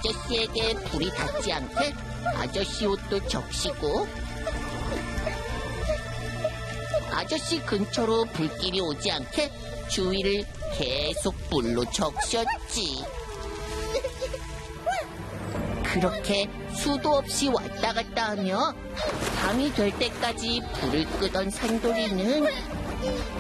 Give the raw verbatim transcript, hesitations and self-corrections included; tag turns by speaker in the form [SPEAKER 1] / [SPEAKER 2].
[SPEAKER 1] 아저씨에게 불이 닿지 않게 아저씨 옷도 적시고, 아저씨 근처로 불길이 오지 않게 주위를 계속 불로 적셨지. 그렇게 수도 없이 왔다 갔다 하며 밤이 될 때까지 불을 끄던 산돌이는